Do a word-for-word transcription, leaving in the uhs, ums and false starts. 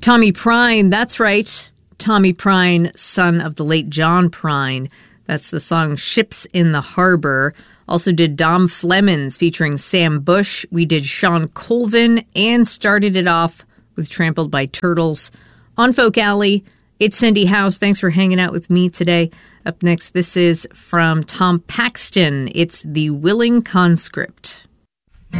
Tommy Prine, that's right. Tommy Prine, son of the late John Prine. That's the song Ships in the Harbor. Also did Dom Flemons featuring Sam Bush. We did Sean Colvin and started it off with Trampled by Turtles. On Folk Alley, it's Cindy House. Thanks for hanging out with me today. Up next, this is from Tom Paxton. It's The Willing Conscript.